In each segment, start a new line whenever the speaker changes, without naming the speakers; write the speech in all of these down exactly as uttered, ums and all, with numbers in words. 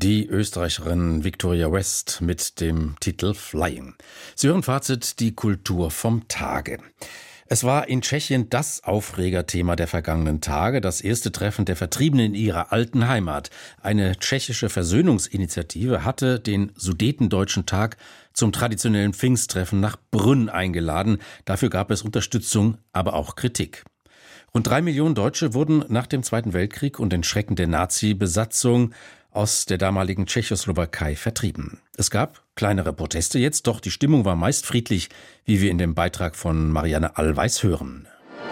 Die Österreicherin Victoria West mit dem Titel Flying. Sie hören Fazit, die Kultur vom Tage. Es war in Tschechien das Aufregerthema der vergangenen Tage, das erste Treffen der Vertriebenen in ihrer alten Heimat. Eine tschechische Versöhnungsinitiative hatte den Sudetendeutschen Tag zum traditionellen Pfingsttreffen nach Brünn eingeladen. Dafür gab es Unterstützung, aber auch Kritik. Rund drei Millionen Deutsche wurden nach dem Zweiten Weltkrieg und den Schrecken der Nazi-Besatzung aus der damaligen Tschechoslowakei vertrieben. Es gab kleinere Proteste jetzt, doch die Stimmung war meist friedlich, wie wir in dem Beitrag von Marianne Allweis hören.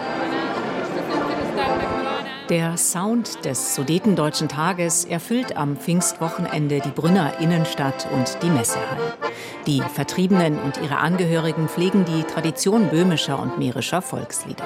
Der Sound des Sudetendeutschen Tages erfüllt am Pfingstwochenende die Brünner Innenstadt und die Messehallen. Die Vertriebenen und ihre Angehörigen pflegen die Tradition böhmischer und mährischer Volkslieder.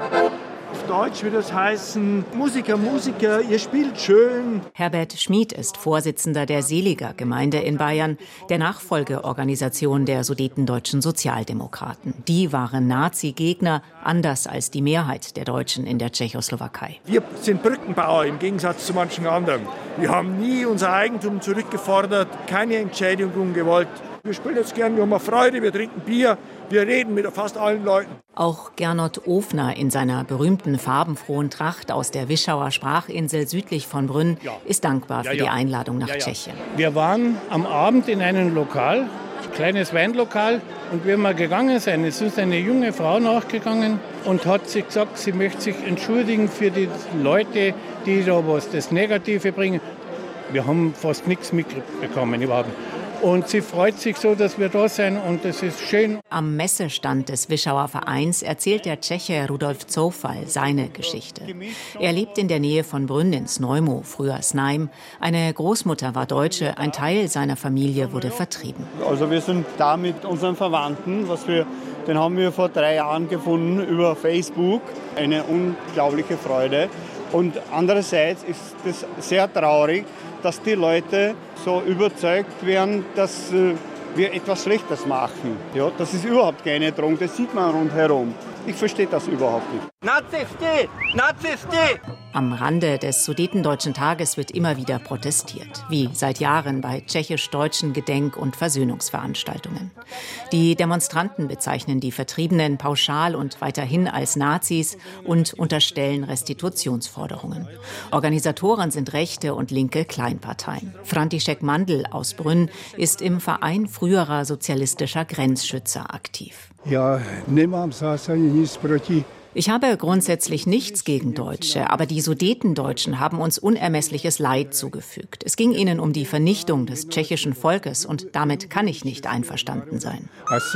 Deutsch würde das heißen, Musiker, Musiker, ihr spielt schön.
Herbert Schmid ist Vorsitzender der Seliger Gemeinde in Bayern, der Nachfolgeorganisation der Sudetendeutschen Sozialdemokraten. Die waren Nazi-Gegner, anders als die Mehrheit der Deutschen in der Tschechoslowakei.
Wir sind Brückenbauer im Gegensatz zu manchen anderen. Wir haben nie unser Eigentum zurückgefordert, keine Entschädigung gewollt. Wir spielen jetzt gern, wir haben Freude, wir trinken Bier, wir reden mit fast allen Leuten.
Auch Gernot Ofner in seiner berühmten farbenfrohen Tracht aus der Wischauer Sprachinsel südlich von Brünn ja. ist dankbar ja, für ja. die Einladung nach ja, ja. Tschechien.
Wir waren am Abend in einem Lokal, ein kleines Weinlokal, und wenn wir gegangen sind, es ist eine junge Frau nachgegangen und hat sich gesagt, sie möchte sich entschuldigen für die Leute, die da was das Negative bringen. Wir haben fast nichts mitbekommen überhaupt. Und sie freut sich so, dass wir da sind, und es ist schön.
Am Messestand des Wischauer Vereins erzählt der Tscheche Rudolf Zoufal seine Geschichte. Er lebt in der Nähe von Brünn in Znojmo, früher Znaim. Eine Großmutter war Deutsche, ein Teil seiner Familie wurde vertrieben.
Also wir sind da mit unseren Verwandten, was wir, den haben wir vor drei Jahren gefunden über Facebook. Eine unglaubliche Freude. Und andererseits ist es sehr traurig, dass die Leute so überzeugt werden, dass äh, wir etwas Schlechtes machen. Ja, das ist überhaupt keine Drohung, das sieht man rundherum. Ich verstehe das überhaupt nicht.
Nazisti! Nazisti!
Am Rande des Sudetendeutschen Tages wird immer wieder protestiert, wie seit Jahren bei tschechisch-deutschen Gedenk- und Versöhnungsveranstaltungen. Die Demonstranten bezeichnen die Vertriebenen pauschal und weiterhin als Nazis und unterstellen Restitutionsforderungen. Organisatoren sind rechte und linke Kleinparteien. František Mandl aus Brünn ist im Verein früherer sozialistischer Grenzschützer aktiv.
Ja, nemám zásadně nic proti.
Ich habe grundsätzlich nichts gegen Deutsche, aber die Sudetendeutschen haben uns unermessliches Leid zugefügt. Es ging ihnen um die Vernichtung des tschechischen Volkes, und damit kann ich nicht einverstanden sein.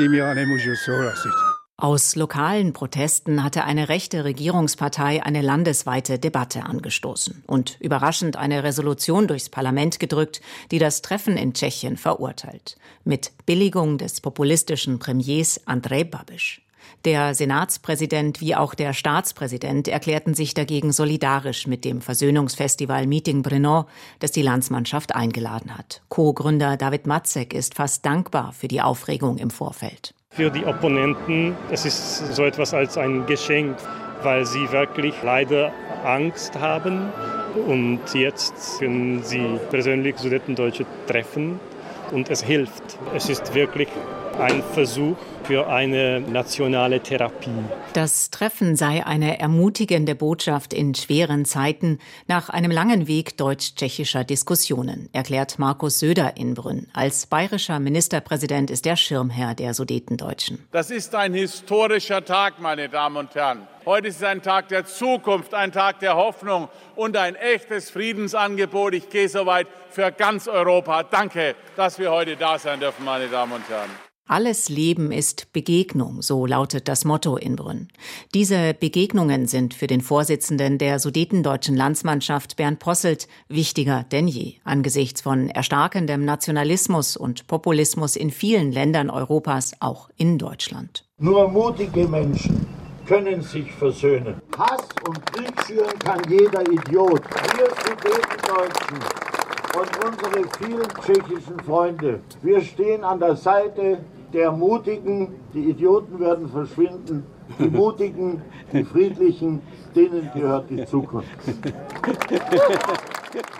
Aus lokalen Protesten hatte eine rechte Regierungspartei eine landesweite Debatte angestoßen und überraschend eine Resolution durchs Parlament gedrückt, die das Treffen in Tschechien verurteilt. Mit Billigung des populistischen Premiers Andrej Babiš. Der Senatspräsident wie auch der Staatspräsident erklärten sich dagegen solidarisch mit dem Versöhnungsfestival Meeting Brno, das die Landsmannschaft eingeladen hat. Co-Gründer David Matzek ist fast dankbar für die Aufregung im Vorfeld.
Für die Opponenten, es ist so etwas als ein Geschenk, weil sie wirklich leider Angst haben. Und jetzt können sie persönlich Sudetendeutsche treffen und es hilft. Es ist wirklich ein Versuch für eine nationale Therapie.
Das Treffen sei eine ermutigende Botschaft in schweren Zeiten nach einem langen Weg deutsch-tschechischer Diskussionen, erklärt Markus Söder in Brünn. Als bayerischer Ministerpräsident ist er Schirmherr der Sudetendeutschen.
Das ist ein historischer Tag, meine Damen und Herren. Heute ist ein Tag der Zukunft, ein Tag der Hoffnung und ein echtes Friedensangebot. Ich gehe so weit für ganz Europa. Danke, dass wir heute da sein dürfen, meine Damen und Herren.
Alles Leben ist Begegnung, so lautet das Motto in Brünn. Diese Begegnungen sind für den Vorsitzenden der Sudetendeutschen Landsmannschaft Bernd Posselt wichtiger denn je, angesichts von erstarkendem Nationalismus und Populismus in vielen Ländern Europas, auch in Deutschland.
Nur mutige Menschen können sich versöhnen. Hass und Krieg schüren kann jeder Idiot. Wir Sudetendeutschen und unsere vielen tschechischen Freunde, wir stehen an der Seite der Mutigen. Die Idioten werden verschwinden. Die Mutigen, die Friedlichen, denen gehört die Zukunft.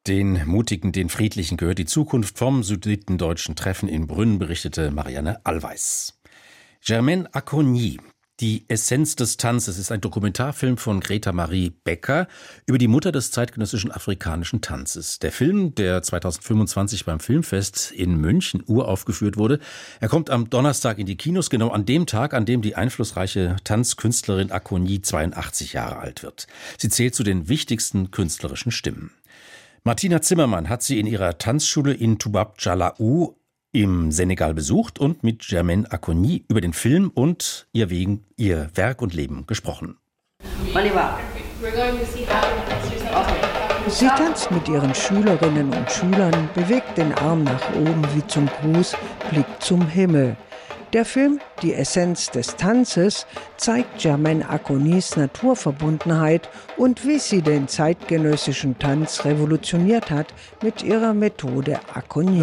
den Mutigen, den Friedlichen gehört die Zukunft vom süddeutschen Treffen in Brünn, berichtete Marianne Allweis. Germaine Acogny, die Essenz des Tanzes, ist ein Dokumentarfilm von Greta Marie Becker über die Mutter des zeitgenössischen afrikanischen Tanzes. Der Film, der zweitausendfünfundzwanzig beim Filmfest in München uraufgeführt wurde, er kommt am Donnerstag in die Kinos, genau an dem Tag, an dem die einflussreiche Tanzkünstlerin Acogny zweiundachtzig Jahre alt wird. Sie zählt zu den wichtigsten künstlerischen Stimmen. Martina Zimmermann hat sie in ihrer Tanzschule in Toubab Dialaou im Senegal besucht und mit Germaine Acogny über den Film und ihr, Wegen, ihr Werk und Leben gesprochen.
Sie tanzt mit ihren Schülerinnen und Schülern, bewegt den Arm nach oben wie zum Gruß, blickt zum Himmel. Der Film Die Essenz des Tanzes zeigt Germaine Acognys Naturverbundenheit und wie sie den zeitgenössischen Tanz revolutioniert hat mit ihrer Methode Acogny.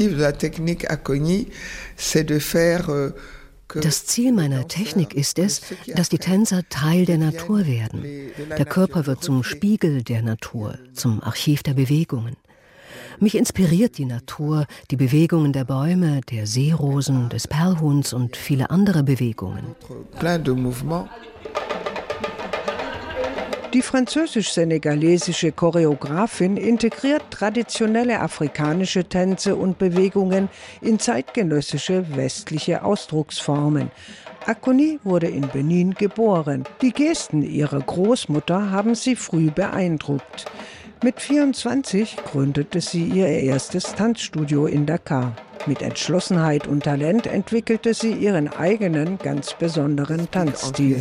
Das Ziel meiner Technik ist es, dass die Tänzer Teil der Natur werden. Der Körper wird zum Spiegel der Natur, zum Archiv der Bewegungen. Mich inspiriert die Natur, die Bewegungen der Bäume, der Seerosen, des Perlhuhns und viele andere Bewegungen.
Die französisch-senegalesische Choreografin integriert traditionelle afrikanische Tänze und Bewegungen in zeitgenössische westliche Ausdrucksformen. Acogny wurde in Benin geboren. Die Gesten ihrer Großmutter haben sie früh beeindruckt. Mit vierundzwanzig gründete sie ihr erstes Tanzstudio in Dakar. Mit Entschlossenheit und Talent entwickelte sie ihren eigenen, ganz besonderen Tanzstil.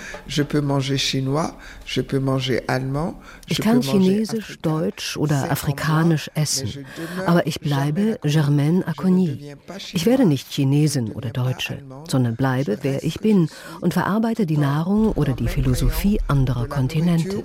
Ich kann Chinesisch, Deutsch oder Afrikanisch essen, aber ich bleibe Germaine Acogny. Ich werde nicht Chinesin oder Deutsche, sondern bleibe, wer ich bin und verarbeite die Nahrung oder die Philosophie anderer Kontinente.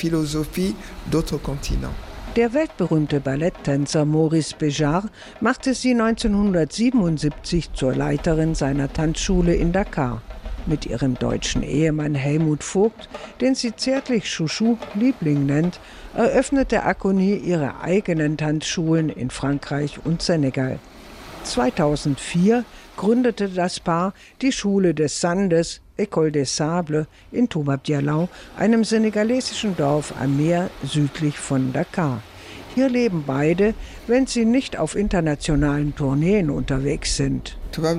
Der weltberühmte Balletttänzer Maurice Béjart machte sie neunzehnhundertsiebenundsiebzig zur Leiterin seiner Tanzschule in Dakar. Mit ihrem deutschen Ehemann Helmut Vogt, den sie zärtlich Chouchou, Liebling nennt, eröffnete Acogny ihre eigenen Tanzschulen in Frankreich und Senegal. zweitausendvier gründete das Paar die Schule des Sandes, École des Sables, in Toubab Dialaou, einem senegalesischen Dorf am Meer südlich von Dakar. Hier leben beide, wenn sie nicht auf internationalen Tourneen unterwegs sind.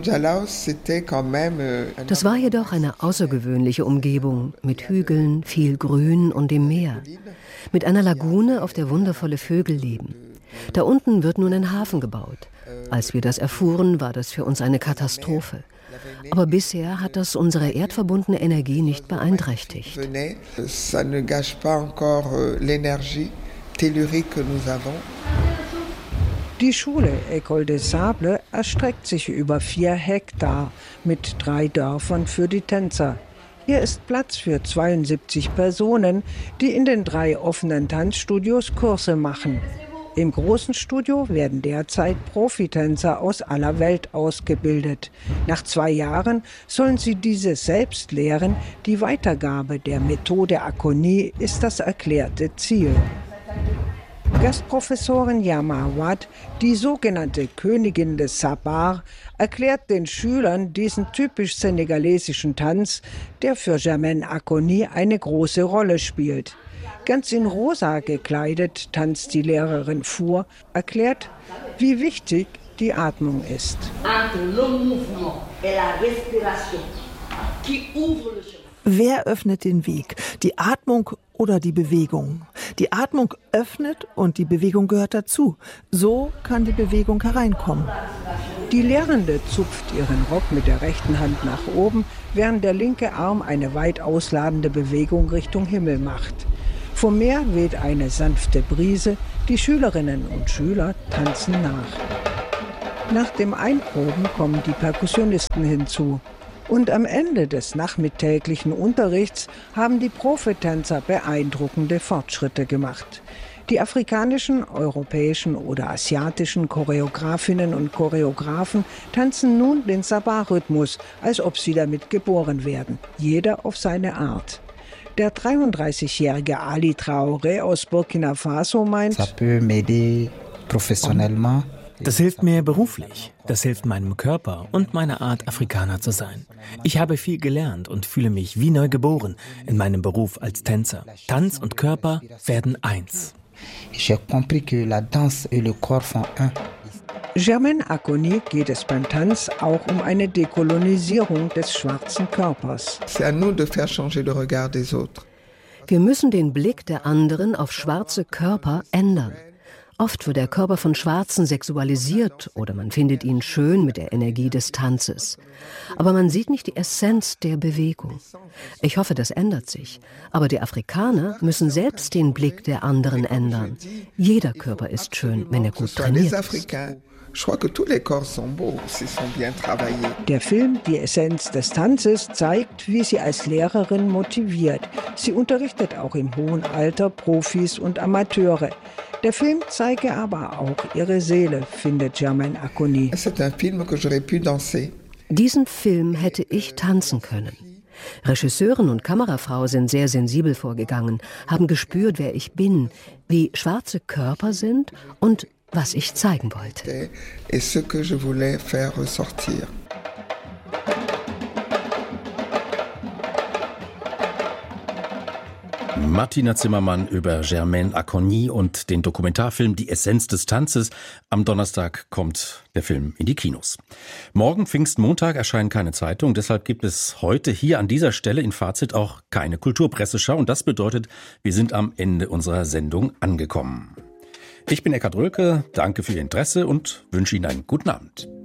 Das war jedoch eine außergewöhnliche Umgebung mit Hügeln, viel Grün und dem Meer. Mit einer Lagune, auf der wundervolle Vögel leben. Da unten wird nun ein Hafen gebaut. Als wir das erfuhren, war das für uns eine Katastrophe. Aber bisher hat das unsere erdverbundene Energie nicht beeinträchtigt.
Die Schule École des Sables erstreckt sich über vier Hektar mit drei Dörfern für die Tänzer. Hier ist Platz für zweiundsiebzig Personen, die in den drei offenen Tanzstudios Kurse machen. Im großen Studio werden derzeit Profitänzer aus aller Welt ausgebildet. Nach zwei Jahren sollen sie diese selbst lehren. Die Weitergabe der Methode Acogny ist das erklärte Ziel. Gastprofessorin Yama Awad, die sogenannte Königin des Sabar, erklärt den Schülern diesen typisch senegalesischen Tanz, der für Germaine Acogny eine große Rolle spielt. Ganz in rosa gekleidet tanzt die Lehrerin vor, erklärt, wie wichtig die Atmung ist.
Wer öffnet den Weg? Die Atmung oder die Bewegung? Die Atmung öffnet und die Bewegung gehört dazu. So kann die Bewegung hereinkommen.
Die Lehrende zupft ihren Rock mit der rechten Hand nach oben, während der linke Arm eine weit ausladende Bewegung Richtung Himmel macht. Vom Meer weht eine sanfte Brise, die Schülerinnen und Schüler tanzen nach. Nach dem Einproben kommen die Perkussionisten hinzu. Und am Ende des nachmittäglichen Unterrichts haben die Profitänzer beeindruckende Fortschritte gemacht. Die afrikanischen, europäischen oder asiatischen Choreografinnen und Choreografen tanzen nun den Sabar-Rhythmus, als ob sie damit geboren werden, jeder auf seine Art. Der dreiunddreißigjährige Ali Traoré aus Burkina Faso meint,
das hilft mir beruflich, das hilft meinem Körper und meiner Art, Afrikaner zu sein. Ich habe viel gelernt und fühle mich wie neu geboren in meinem Beruf als Tänzer. Tanz und Körper werden eins.
Germaine Acogny geht es beim Tanz auch um eine Dekolonisierung des schwarzen Körpers.
Wir müssen den Blick der anderen auf schwarze Körper ändern. Oft wird der Körper von Schwarzen sexualisiert oder man findet ihn schön mit der Energie des Tanzes. Aber man sieht nicht die Essenz der Bewegung. Ich hoffe, das ändert sich. Aber die Afrikaner müssen selbst den Blick der anderen ändern. Jeder Körper ist schön, wenn er gut trainiert ist.
Der Film Die Essenz des Tanzes zeigt, wie sie als Lehrerin motiviert. Sie unterrichtet auch im hohen Alter Profis und Amateure. Der Film zeige aber auch ihre Seele, findet Germaine Acogny.
Diesen Film hätte ich tanzen können. Regisseurin und Kamerafrau sind sehr sensibel vorgegangen, haben gespürt, wer ich bin, wie schwarze Körper sind und was ich zeigen wollte.
Martina Zimmermann über Germaine Acogny und den Dokumentarfilm Die Essenz des Tanzes. Am Donnerstag kommt der Film in die Kinos. Morgen, Pfingstmontag, erscheinen keine Zeitungen. Deshalb gibt es heute hier an dieser Stelle in Fazit auch keine Kulturpresseschau. Und das bedeutet, wir sind am Ende unserer Sendung angekommen. Ich bin Eckhard Rölke, danke für Ihr Interesse und wünsche Ihnen einen guten Abend.